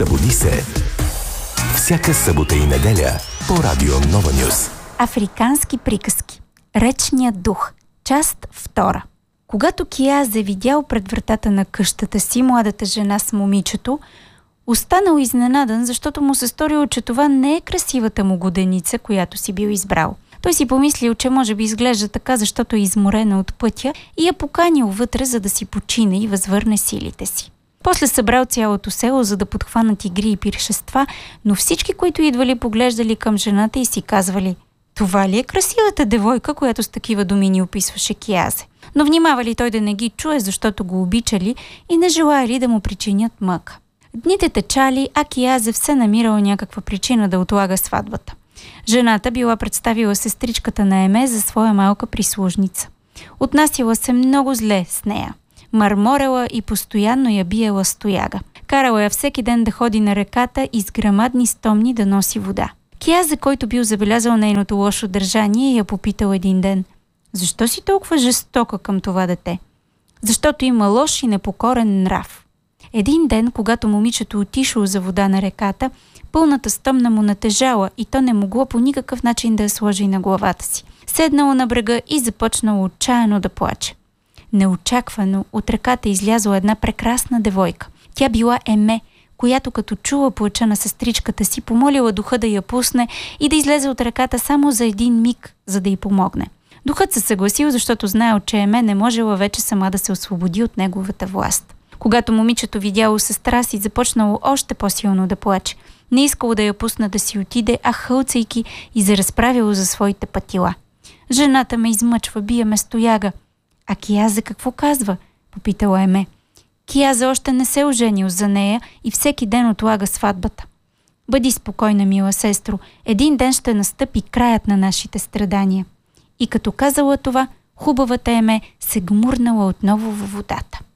Събуди се. Всяка събота и неделя по Радио Нова Нюз. Африкански приказки. Речният дух. Част 2. Когато Киазе видял пред вратата на къщата си младата жена с момичето, останал изненадан, защото му се сторило, че това не е красивата му годеница, която си бил избрал. Той си помислил, че може би изглежда така, защото е изморена от пътя и я поканил вътре, за да си почине и възвърне силите си. После събрал цялото село, за да подхванат игри и пиршества, но всички, които идвали, поглеждали към жената и си казвали: това ли е красивата девойка, която с такива думи ни описваше Киазе? Но внимавали той да не ги чуе, защото го обичали и не желаяли да му причинят мъка. Дните течали, а Киазе все намирал някаква причина да отлага сватбата. Жената била представила сестричката на Еме за своя малка прислужница. Отнасяла се много зле с нея. Мърморела и постоянно я биела с тояга. Карала я всеки ден да ходи на реката и с грамадни стомни да носи вода. Киазе, който бил забелязал нейното лошо държание, я попитал един ден: защо си толкова жестока към това дете? Защото има лош и непокорен нрав. Един ден, когато момичето отишло за вода на реката, пълната стомна му натежала и то не могло по никакъв начин да я сложи на главата си. Седнало на брега и започнало отчаяно да плаче. Неочаквано от реката излязла една прекрасна девойка. Тя била Еме, която като чула плача на сестричката си, помолила духа да я пусне и да излезе от реката само за един миг, за да й помогне. Духът се съгласил, защото знаел, че Еме не можела вече сама да се освободи от неговата власт. Когато момичето видяло сестра си, започнало още по-силно да плаче. Не искало да я пусне да си отиде, а хълцайки и заразправило за своите пътила. Жената ме измъчва, бие ме с тояга. А Киазе какво казва? Попитала Еме. Киазе още не се оженил за нея и всеки ден отлага сватбата. Бъди спокойна, мила сестро, един ден ще настъпи краят на нашите страдания. И като казала това, хубавата Еме се гмурнала отново във водата.